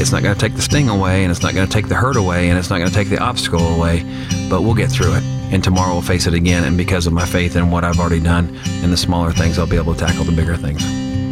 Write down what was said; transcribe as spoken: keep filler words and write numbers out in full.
It's not going to take the sting away, and it's not going to take the hurt away, and it's not going to take the obstacle away, but we'll get through it. And tomorrow we'll face it again, and because of my faith in what I've already done and the smaller things, I'll be able to tackle the bigger things.